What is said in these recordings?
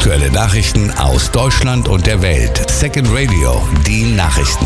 Aktuelle Nachrichten aus Deutschland und der Welt. Second Radio, die Nachrichten.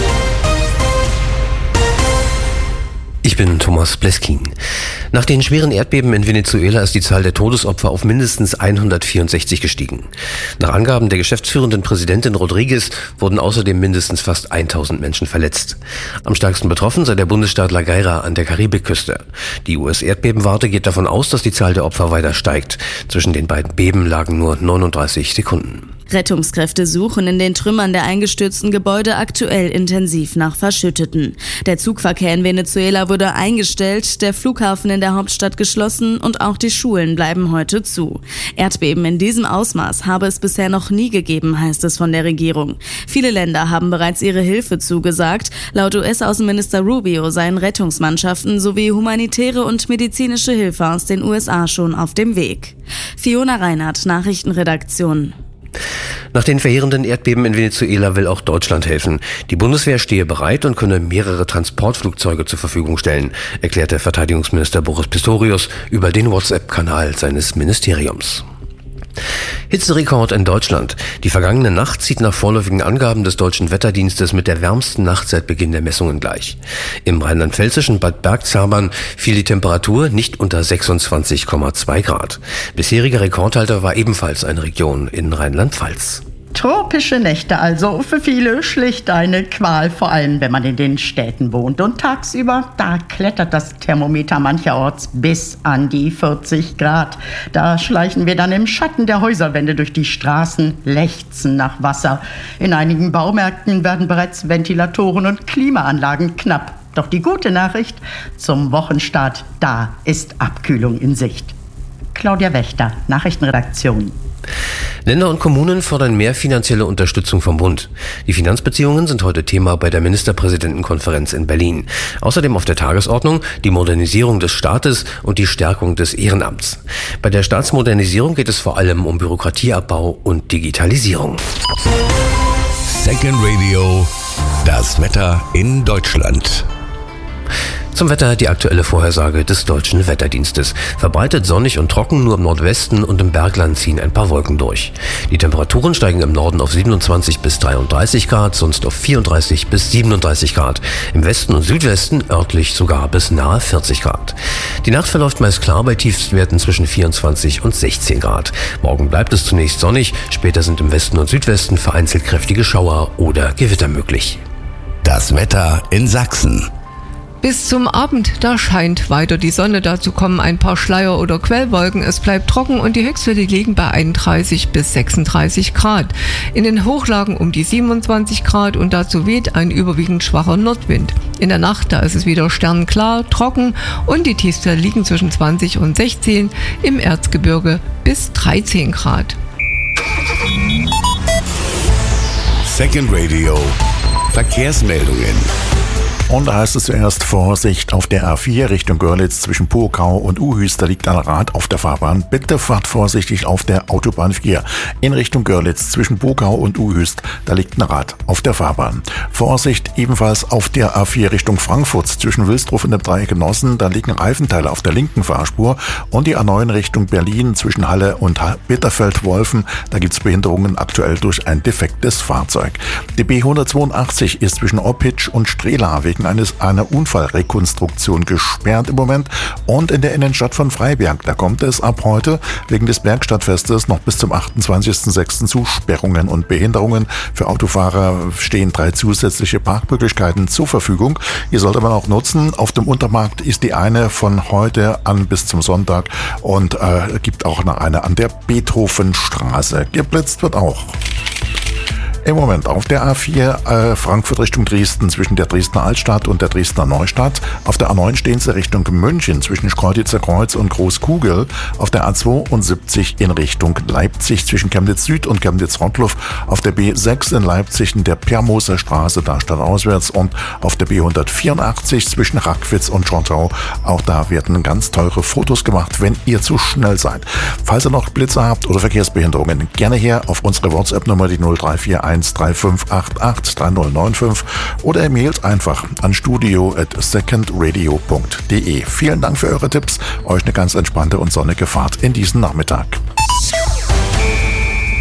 Ich bin Thomas Bleskin. Nach den schweren Erdbeben in Venezuela ist die Zahl der Todesopfer auf mindestens 164 gestiegen. Nach Angaben der geschäftsführenden Präsidentin Rodriguez wurden außerdem mindestens fast 1000 Menschen verletzt. Am stärksten betroffen sei der Bundesstaat La Guaira an der Karibikküste. Die US-Erdbebenwarte geht davon aus, dass die Zahl der Opfer weiter steigt. Zwischen den beiden Beben lagen nur 39 Sekunden. Rettungskräfte suchen in den Trümmern der eingestürzten Gebäude aktuell intensiv nach Verschütteten. Der Zugverkehr in Venezuela wurde eingestellt, der Flughafen in der Hauptstadt geschlossen und auch die Schulen bleiben heute zu. Erdbeben in diesem Ausmaß habe es bisher noch nie gegeben, heißt es von der Regierung. Viele Länder haben bereits ihre Hilfe zugesagt. Laut US-Außenminister Rubio seien Rettungsmannschaften sowie humanitäre und medizinische Hilfe aus den USA schon auf dem Weg. Fiona Reinhardt, Nachrichtenredaktion. Nach den verheerenden Erdbeben in Venezuela will auch Deutschland helfen. Die Bundeswehr stehe bereit und könne mehrere Transportflugzeuge zur Verfügung stellen, erklärte Verteidigungsminister Boris Pistorius über den WhatsApp-Kanal seines Ministeriums. Hitzerekord in Deutschland. Die vergangene Nacht zieht nach vorläufigen Angaben des Deutschen Wetterdienstes mit der wärmsten Nacht seit Beginn der Messungen gleich. Im rheinland-pfälzischen Bad Bergzabern fiel die Temperatur nicht unter 26,2 Grad. Bisheriger Rekordhalter war ebenfalls eine Region in Rheinland-Pfalz. Tropische Nächte also, für viele schlicht eine Qual, vor allem wenn man in den Städten wohnt. Und tagsüber, da klettert das Thermometer mancherorts bis an die 40 Grad. Da schleichen wir dann im Schatten der Häuserwände durch die Straßen, lechzen nach Wasser. In einigen Baumärkten werden bereits Ventilatoren und Klimaanlagen knapp. Doch die gute Nachricht, zum Wochenstart, da ist Abkühlung in Sicht. Claudia Wächter, Nachrichtenredaktion. Länder und Kommunen fordern mehr finanzielle Unterstützung vom Bund. Die Finanzbeziehungen sind heute Thema bei der Ministerpräsidentenkonferenz in Berlin. Außerdem auf der Tagesordnung die Modernisierung des Staates und die Stärkung des Ehrenamts. Bei der Staatsmodernisierung geht es vor allem um Bürokratieabbau und Digitalisierung. Second Radio, das Wetter in Deutschland. Zum Wetter die aktuelle Vorhersage des Deutschen Wetterdienstes. Verbreitet sonnig und trocken, nur im Nordwesten und im Bergland ziehen ein paar Wolken durch. Die Temperaturen steigen im Norden auf 27 bis 33 Grad, sonst auf 34 bis 37 Grad. Im Westen und Südwesten örtlich sogar bis nahe 40 Grad. Die Nacht verläuft meist klar bei Tiefstwerten zwischen 24 und 16 Grad. Morgen bleibt es zunächst sonnig, später sind im Westen und Südwesten vereinzelt kräftige Schauer oder Gewitter möglich. Das Wetter in Sachsen. Bis zum Abend, da scheint weiter die Sonne. Dazu kommen ein paar Schleier- oder Quellwolken. Es bleibt trocken und die Höchstwerte liegen bei 31 bis 36 Grad. In den Hochlagen um die 27 Grad und dazu weht ein überwiegend schwacher Nordwind. In der Nacht, da ist es wieder sternklar, trocken und die Tiefstwerte liegen zwischen 20 und 16, im Erzgebirge bis 13 Grad. Second Radio, Verkehrsmeldungen. Und da heißt es zuerst Vorsicht auf der A4 Richtung Görlitz zwischen Purkau und Uhüs. Da liegt ein Rad auf der Fahrbahn. Bitte fahrt vorsichtig auf der Autobahn 4 in Richtung Görlitz zwischen Purkau und Uhüs. Da liegt ein Rad auf der Fahrbahn. Vorsicht ebenfalls auf der A4 Richtung Frankfurt zwischen Wilsdruff und dem Dreieck Genossen. Da liegen Reifenteile auf der linken Fahrspur. Und die A9 Richtung Berlin zwischen Halle und Bitterfeld-Wolfen. Da gibt es Behinderungen aktuell durch ein defektes Fahrzeug. Die B182 ist zwischen Oppitsch und Strehla wegen einer Unfallrekonstruktion gesperrt im Moment. Und in der Innenstadt von Freiberg, da kommt es ab heute wegen des Bergstadtfestes noch bis zum 28.06. zu Sperrungen und Behinderungen. Für Autofahrer stehen 3 zusätzliche Parkmöglichkeiten zur Verfügung. Die sollte man auch nutzen. Auf dem Untermarkt ist die eine von heute an bis zum Sonntag und gibt auch noch eine an der Beethovenstraße. Geblitzt wird auch. Im Moment auf der A4 Frankfurt Richtung Dresden zwischen der Dresdner Altstadt und der Dresdner Neustadt. Auf der A9 stehen sie Richtung München zwischen Schkeuditzer Kreuz und Großkugel. Auf der A72 in Richtung Leipzig zwischen Chemnitz Süd und Chemnitz Rottluff. Auf der B6 in Leipzig in der Permoser Straße, da stadtauswärts. Und auf der B184 zwischen Rackwitz und Schottau. Auch da werden ganz teure Fotos gemacht, wenn ihr zu schnell seid. Falls ihr noch Blitzer habt oder Verkehrsbehinderungen, gerne her auf unsere WhatsApp-Nummer, die 0341 3588 3095 oder ihr mailt einfach an studio@secondradio.de. Vielen Dank für eure Tipps. Euch eine ganz entspannte und sonnige Fahrt in diesen Nachmittag.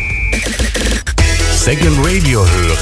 Second Radio hören.